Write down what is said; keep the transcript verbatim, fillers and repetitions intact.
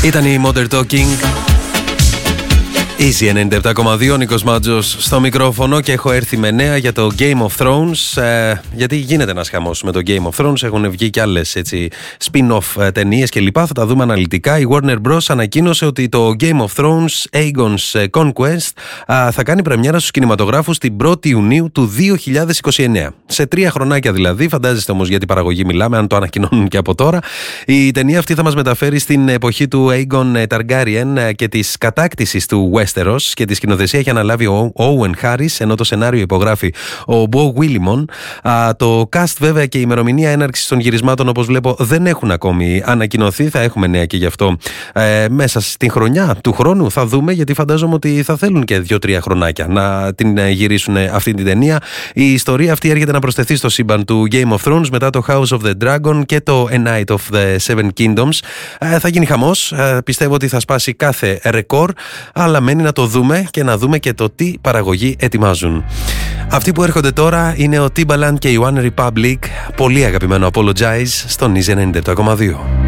Ήταν η Modern Talking. Easy ενενήντα επτά κόμμα δύο, Νίκος Μάτζος στο μικρόφωνο και έχω έρθει με νέα για το Game of Thrones, ε, γιατί γίνεται ένας χαμός με το Game of Thrones, έχουν βγει κι άλλες έτσι, spin-off ε, ταινίες κλπ. Θα τα δούμε αναλυτικά. Η Warner Bros. Ανακοίνωσε ότι το Game of Thrones Aegon's Conquest ε, θα κάνει πρεμιέρα στους κινηματογράφους την πρώτη Ιουνίου του δύο χιλιάδες είκοσι εννέα. Σε τρία χρονάκια δηλαδή, φαντάζεστε όμως για την παραγωγή μιλάμε, αν το ανακοινώνουν και από τώρα. Η ταινία αυτή θα μας μεταφέρει στην εποχή του Aegon Targaryen και της κατάκτησης του Westeros, και τη σκηνοθεσία έχει αναλάβει ο Owen Harris, ενώ το σενάριο υπογράφει ο Beau Willimon. Το cast βέβαια και η ημερομηνία έναρξης των γυρισμάτων, όπως βλέπω, δεν έχουν ακόμη ανακοινωθεί. Θα έχουμε νέα και γι' αυτό ε, μέσα στην χρονιά του χρόνου. Θα δούμε, γιατί φαντάζομαι ότι θα θέλουν και δύο-τρία χρονάκια να την γυρίσουν αυτή την ταινία. Η ιστορία αυτή έρχεται να προσθεθεί στο σύμπαν του Game of Thrones μετά το House of the Dragon και το A Night of the Seven Kingdoms. Ε, θα γίνει χαμός. Ε, πιστεύω ότι θα σπάσει κάθε ρεκόρ, αλλά μένει να το δούμε και να δούμε και το τι παραγωγή ετοιμάζουν. Αυτοί που έρχονται τώρα είναι ο Timbaland και η One Republic. Πολύ αγαπημένο Apologize στον Easy ενενήντα επτά κόμμα δύο.